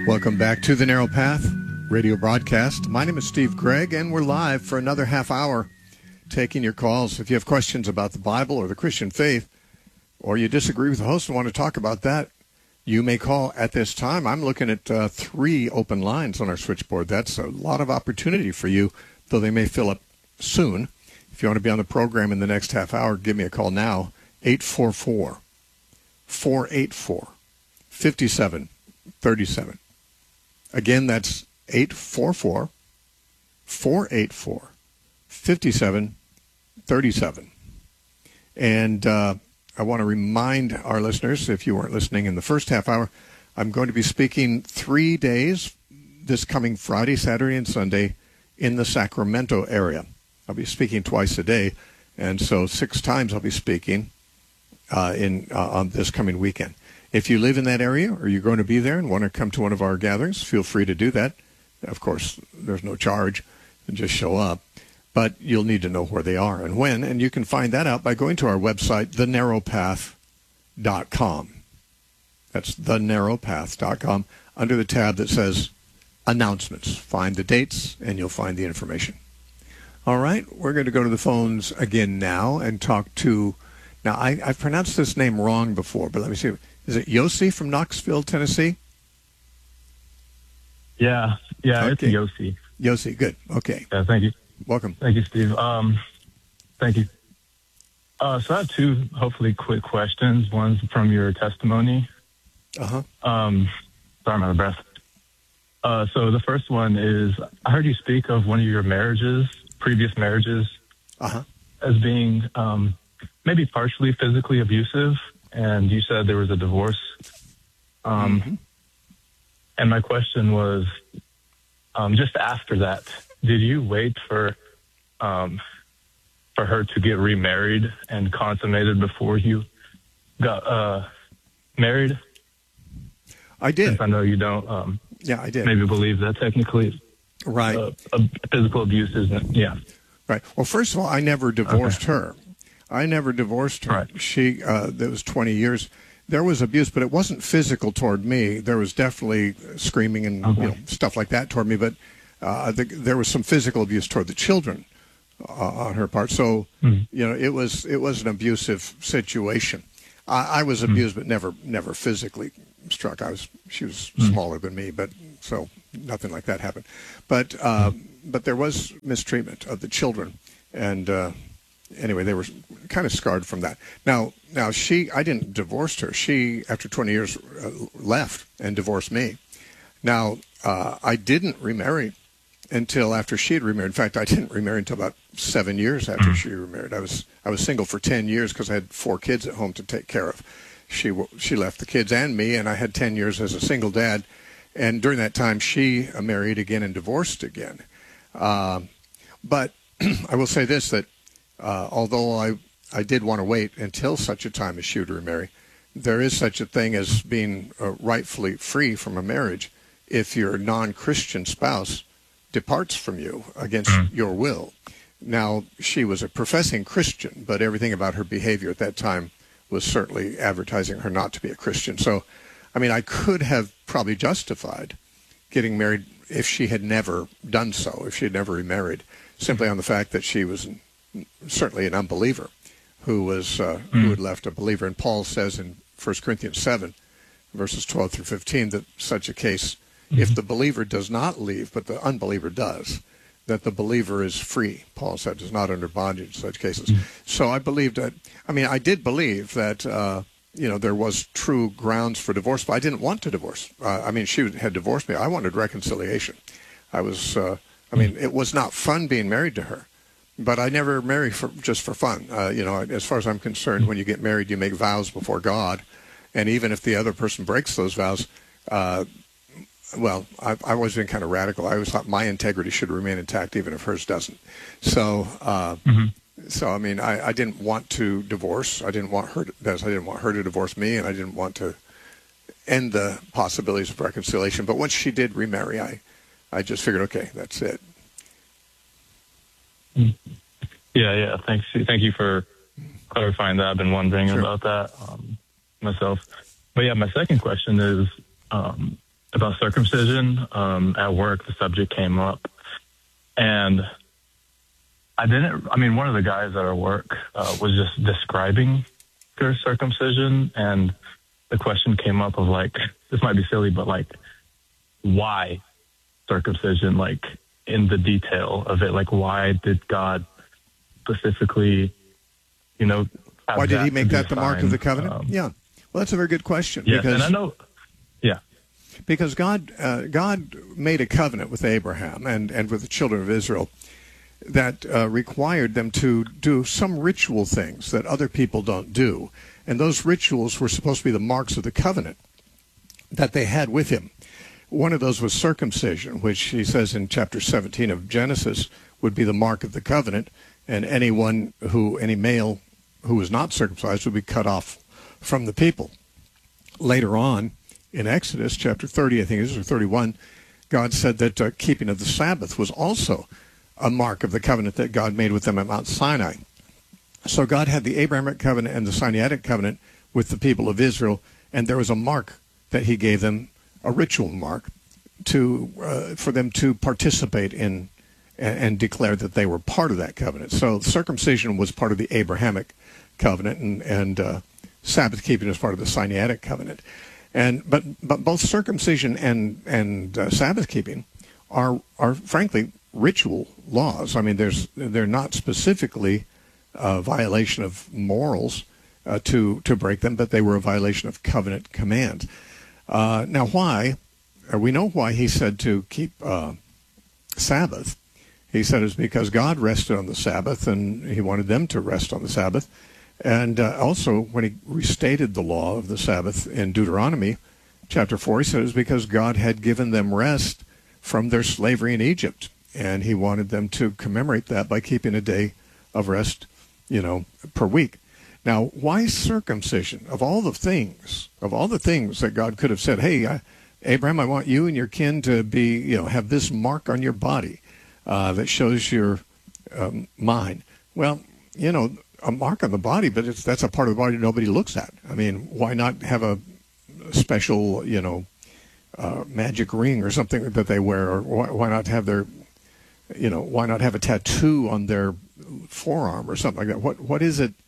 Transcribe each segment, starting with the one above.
Welcome back to the Narrow Path radio broadcast. My name is Steve Gregg, and we're live for another half hour taking your calls. If you have questions about the Bible or the Christian faith, or you disagree with the host and want to talk about that, you may call at this time. I'm looking at 3 open lines on our switchboard. That's a lot of opportunity for you, though they may fill up soon. If you want to be on the program in the next half hour, give me a call now, 844-484-5737. Again, that's 844-484-5737. And I want to remind our listeners, if you weren't listening in the first half hour, I'm going to be speaking 3 days this coming Friday, Saturday, and Sunday in the Sacramento area. I'll be speaking twice a day, and so 6 times I'll be speaking on this coming weekend. If you live in that area or you're going to be there and want to come to one of our gatherings, feel free to do that. Of course, there's no charge, and just show up. But you'll need to know where they are and when, and you can find that out by going to our website, thenarrowpath.com. That's thenarrowpath.com, under the tab that says Announcements. Find the dates, and you'll find the information. All right, we're going to go to the phones again now and talk to... Now, I've pronounced this name wrong before, but let me see. Is it Yossi from Knoxville, Tennessee? Yeah, okay. It's Yossi. Yossi, good. Okay. Yeah, thank you. Welcome. Thank you, Steve. Thank you. So I have 2 hopefully quick questions. One's from your testimony. Uh-huh. Sorry, I'm out of breath. So the first one is, I heard you speak of one of your previous marriages, as being maybe partially physically abusive, and you said there was a divorce. And my question was, just after that, did you wait for her to get remarried and consummated before you got married? I did. Since I know you don't. Yeah, I did. Maybe believe that technically, right? Physical abuse isn't. Yeah. Right. Well, first of all, I never divorced her. I never divorced her. Right. She. That was 20 years. There was abuse, but it wasn't physical toward me. There was definitely screaming and stuff like that toward me. But there was some physical abuse toward the children on her part. So it was an abusive situation. I was abused, but never physically struck. She was smaller than me, but so nothing like that happened. But there was mistreatment of the children, and anyway, they were kind of scarred from that. Now I didn't divorce her. She, after 20 years, left and divorced me. Now, I didn't remarry until after she had remarried. In fact, I didn't remarry until about 7 years after she remarried. I was single for 10 years because I had 4 kids at home to take care of. She left the kids and me, and I had 10 years as a single dad. And during that time, she married again and divorced again. But I will say this, that although I did want to wait until such a time as she would remarry, there is such a thing as being rightfully free from a marriage if your non-Christian spouse departs from you against your will. Now, she was a professing Christian, but everything about her behavior at that time was certainly advertising her not to be a Christian. So, I mean, I could have probably justified getting married if she had never done so, if she had never remarried, simply on the fact that she was certainly an unbeliever who had left a believer. And Paul says in 1 Corinthians 7, verses 12 through 15, that such a case, if the believer does not leave, but the unbeliever does, that the believer is free. Paul said, is not under bondage in such cases. So I believed that, I did believe that, there was true grounds for divorce, but I didn't want to divorce. She had divorced me. I wanted reconciliation. I was, it was not fun being married to her, but I never married just for fun. As far as I'm concerned, when you get married, you make vows before God. And even if the other person breaks those vows, I've always been kind of radical. I always thought my integrity should remain intact even if hers doesn't. So, I didn't want to divorce. I didn't want her to divorce me, and I didn't want to end the possibilities of reconciliation. But once she did remarry, I just figured, okay, that's it. Yeah. Thank you for clarifying that. I've been wondering about that myself. But yeah, my second question is, about circumcision. At work, the subject came up, and one of the guys at our work was just describing their circumcision, and the question came up of like, this might be silly, but like, why circumcision? Like, in the detail of it, like, why did God specifically, why did he make that the mark of the covenant? Yeah. Well, that's a very good question. Yeah, and I know, yeah. Because God made a covenant with Abraham and with the children of Israel that required them to do some ritual things that other people don't do. And those rituals were supposed to be the marks of the covenant that they had with him. One of those was circumcision, which he says in chapter 17 of Genesis would be the mark of the covenant, and any male who was not circumcised would be cut off from the people. Later on, in Exodus chapter 30, I think it is, or 31, God said that keeping of the Sabbath was also a mark of the covenant that God made with them at Mount Sinai. So God had the Abrahamic covenant and the Sinaitic covenant with the people of Israel, and there was a mark that he gave them, a ritual mark, for them to participate in and declare that they were part of that covenant. So circumcision was part of the Abrahamic covenant, and Sabbath keeping was part of the Sinaitic covenant. But both circumcision and Sabbath keeping are frankly ritual laws. I mean, they're not specifically a violation of morals to break them, but they were a violation of covenant commands. Now, why? We know why he said to keep Sabbath. He said it's because God rested on the Sabbath, and he wanted them to rest on the Sabbath. And also, when he restated the law of the Sabbath in Deuteronomy chapter 4, he said it was because God had given them rest from their slavery in Egypt, and he wanted them to commemorate that by keeping a day of rest, per week. Now, why circumcision? Of all the things that God could have said, hey, Abraham, I want you and your kin to be, have this mark on your body that shows you're mine. Well, a mark on the body, but that's a part of the body nobody looks at. I mean, why not have a special, magic ring or something that they wear, or why not have why not have a tattoo on their forearm or something like that? What is it?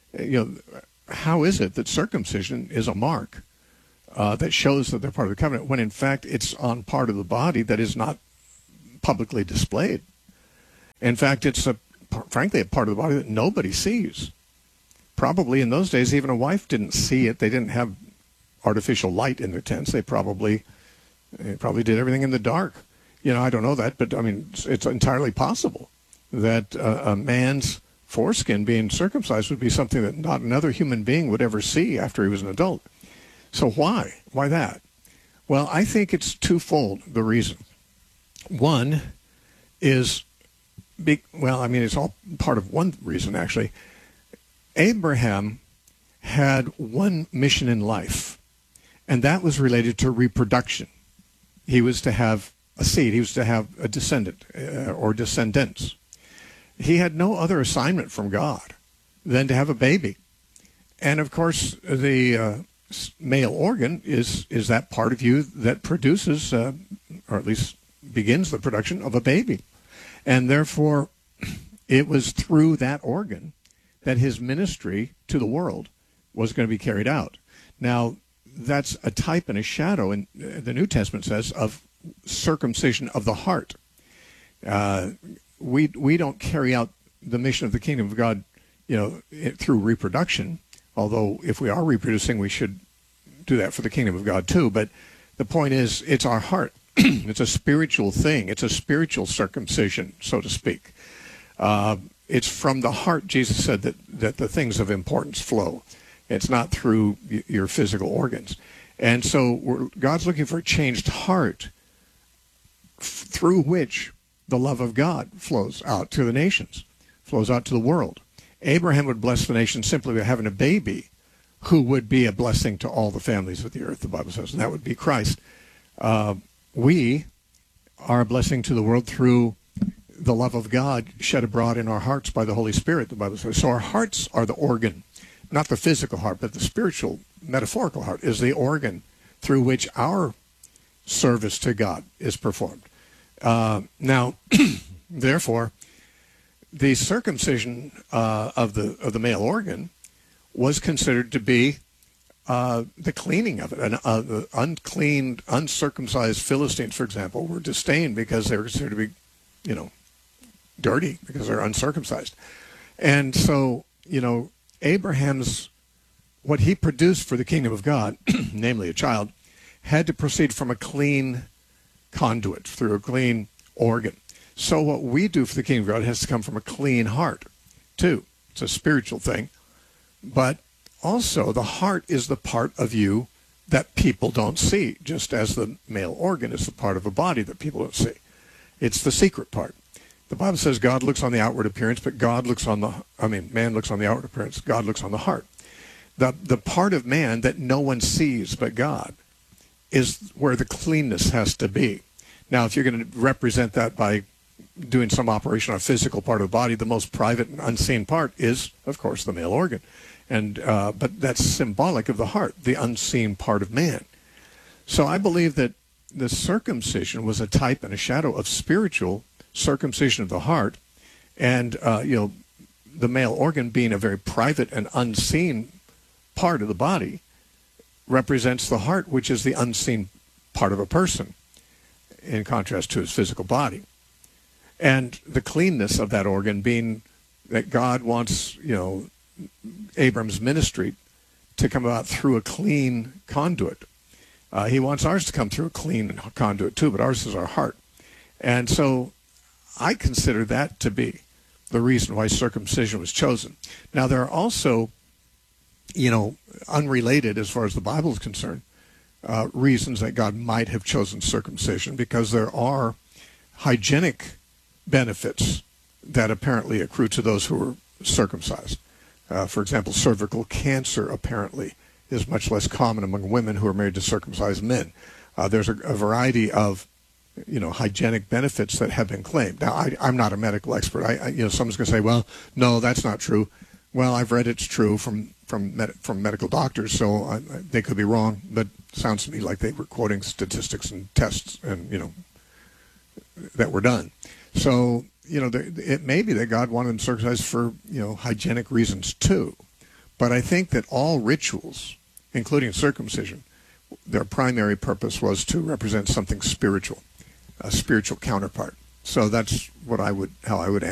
How is it that circumcision is a mark that shows that they're part of the covenant, when in fact it's on part of the body that is not publicly displayed? In fact, it's frankly a part of the body that nobody sees. Probably in those days, even a wife didn't see it. They didn't have artificial light in their tents. They probably did everything in the dark. I don't know that, but I mean, it's entirely possible that a man's foreskin being circumcised would be something that not another human being would ever see after he was an adult. So why? Why that? Well, I think it's twofold, the reason. One is, it's all part of one reason, actually. Abraham had one mission in life, and that was related to reproduction. He was to have a seed. He was to have a descendant or descendants. He had no other assignment from God than to have a baby. And, of course, the male organ is that part of you that produces, or at least begins the production of a baby. And therefore, it was through that organ that his ministry to the world was going to be carried out. Now, that's a type and a shadow, and the New Testament says, of circumcision of the heart. We don't carry out the mission of the kingdom of God, through reproduction. Although if we are reproducing, we should do that for the kingdom of God too. But the point is, it's our heart. It's a spiritual thing. It's a spiritual circumcision, so to speak. It's from the heart, Jesus said, that the things of importance flow. It's not through your physical organs. And so God's looking for a changed heart through which the love of God flows out to the nations, flows out to the world. Abraham would bless the nation simply by having a baby who would be a blessing to all the families of the earth, the Bible says, and that would be Christ. We are a blessing to the world through the love of God shed abroad in our hearts by the Holy Spirit, the Bible says. So our hearts are the organ, not the physical heart, but the spiritual, metaphorical heart is the organ through which our service to God is performed. Now, therefore, the circumcision of the male organ was considered to be the cleaning of it. And the unclean, uncircumcised Philistines, for example, were disdained because they were considered to be, dirty because they're uncircumcised. And so, Abraham's, what he produced for the kingdom of God, namely a child, had to proceed from a clean conduit, through a clean organ. So what we do for the kingdom of God has to come from a clean heart, too. It's a spiritual thing. But also, the heart is the part of you that people don't see, just as the male organ is the part of a body that people don't see. It's the secret part. The Bible says God looks on the outward appearance, but man looks on the outward appearance, God looks on the heart. The part of man that no one sees but God is where the cleanness has to be. Now, if you're going to represent that by doing some operation on a physical part of the body, the most private and unseen part is, of course, the male organ. But that's symbolic of the heart, the unseen part of man. So I believe that the circumcision was a type and a shadow of spiritual circumcision of the heart, and the male organ being a very private and unseen part of the body represents the heart, which is the unseen part of a person, in contrast to his physical body. And the cleanness of that organ being that God wants, Abram's ministry to come about through a clean conduit. He wants ours to come through a clean conduit too, but ours is our heart. And so I consider that to be the reason why circumcision was chosen. Now, there are also, unrelated as far as the Bible is concerned, reasons that God might have chosen circumcision, because there are hygienic benefits that apparently accrue to those who are circumcised. For example, cervical cancer apparently is much less common among women who are married to circumcised men. There's a variety of, hygienic benefits that have been claimed. Now, I'm not a medical expert. Someone's going to say, well, no, that's not true. Well, I've read it's true from medical doctors, so they could be wrong, but it sounds to me like they were quoting statistics and tests and, that were done. So, it may be that God wanted them circumcised for, hygienic reasons too. But I think that all rituals, including circumcision, their primary purpose was to represent something spiritual, a spiritual counterpart. So that's how I would